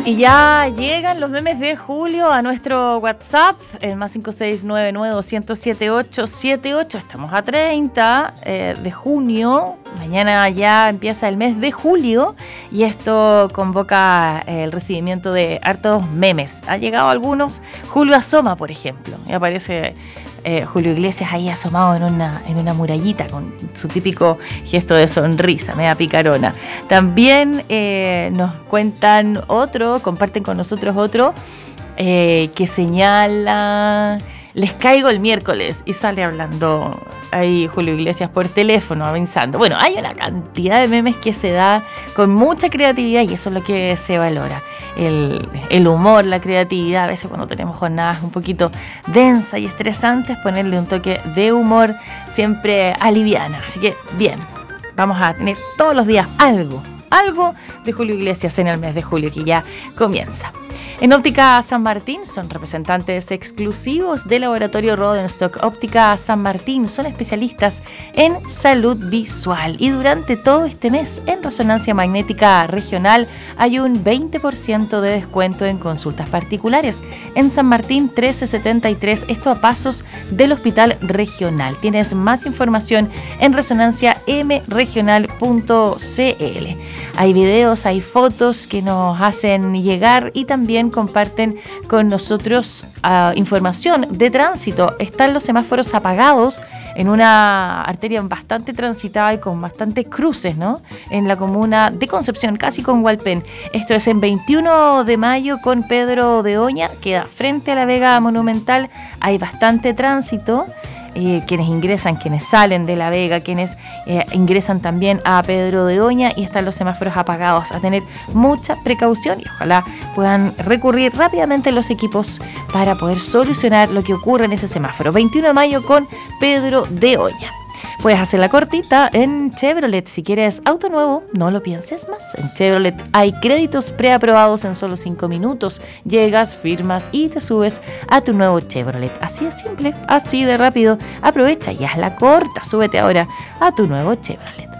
Y ya llegan los memes de julio a nuestro WhatsApp, el más 56992078878. Estamos a 30 de junio. Mañana ya empieza el mes de julio y esto convoca el recibimiento de hartos memes. Han llegado algunos. Julio asoma, por ejemplo. Y aparece Julio Iglesias ahí asomado en una murallita con su típico gesto de sonrisa, media picarona. También nos cuentan comparten con nosotros otro que señala: les caigo el miércoles, y sale hablando ahí Julio Iglesias por teléfono avanzando. Bueno, hay una cantidad de memes que se da con mucha creatividad y eso es lo que se valora. El humor, la creatividad. A veces cuando tenemos jornadas un poquito densas y estresantes, ponerle un toque de humor siempre aliviana. Así que bien, vamos a tener todos los días algo de Julio Iglesias en el mes de julio que ya comienza. En Óptica San Martín son representantes exclusivos del laboratorio Rodenstock. Óptica San Martín son especialistas en salud visual y durante todo este mes en Resonancia Magnética Regional hay un 20% de descuento en consultas particulares. En San Martín 1373, esto a pasos del Hospital Regional. Tienes más información en resonanciamregional.cl. Hay videos, hay fotos que nos hacen llegar y también comparten con nosotros información de tránsito. Están los semáforos apagados en una arteria bastante transitada y con bastantes cruces, ¿no? En la comuna de Concepción, casi con Hualpén. Esto es en 21 de mayo con Pedro de Oña, queda frente a la Vega Monumental. Hay bastante tránsito. Quienes ingresan, quienes salen de La Vega, quienes ingresan también a Pedro de Oña, y están los semáforos apagados. A tener mucha precaución y ojalá puedan recurrir rápidamente los equipos para poder solucionar lo que ocurre en ese semáforo. 21 de mayo con Pedro de Oña. Puedes hacer la cortita en Chevrolet. Si quieres auto nuevo, no lo pienses más. En Chevrolet hay créditos preaprobados en solo 5 minutos. Llegas, firmas y te subes a tu nuevo Chevrolet. Así de simple, así de rápido. Aprovecha y haz la corta. Súbete ahora a tu nuevo Chevrolet.